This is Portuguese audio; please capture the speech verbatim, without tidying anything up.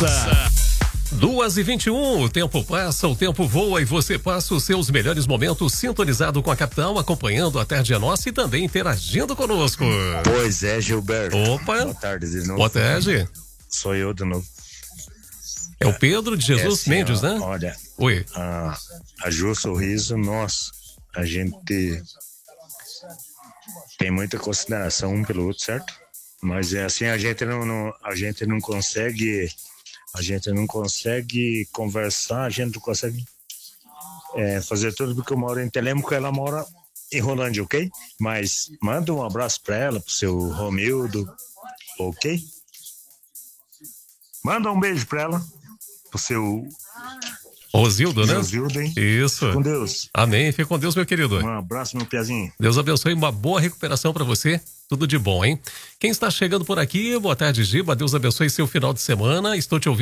passa. duas e vinte e um, o tempo passa, o tempo voa e você passa os seus melhores momentos sintonizado com a capital, acompanhando a Tarde é Nossa e também interagindo conosco. Pois é, Gilberto. Opa. Boa tarde de novo. Boa tarde. Sou eu de novo. É o Pedro de Jesus é assim, Mendes, ó, né? Olha, Oi. A, a Ju Sorriso, nós, a gente tem muita consideração um pelo outro, certo? Mas é assim, a gente não, não, a gente não consegue, a gente não consegue conversar, a gente não consegue é, fazer tudo porque eu moro em Telêmaco, ela mora em Rolândia, ok? Mas manda um abraço pra ela, pro seu Romildo, ok? Manda um beijo pra ela, pro seu Rosildo, né? Rosildo, hein? Isso. Com Deus. Amém. Fique com Deus, meu querido. Um abraço, meu piazinho. Deus abençoe, uma boa recuperação pra você. Tudo de bom, hein? Quem está chegando por aqui, boa tarde, Giba. Deus abençoe seu final de semana. Estou te ouvindo.